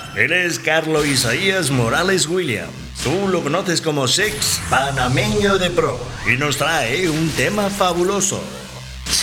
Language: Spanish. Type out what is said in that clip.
Él es Carlos Isaías Morales Williams. Tú lo conoces como Six, panameño de pro. Y nos trae un tema fabuloso.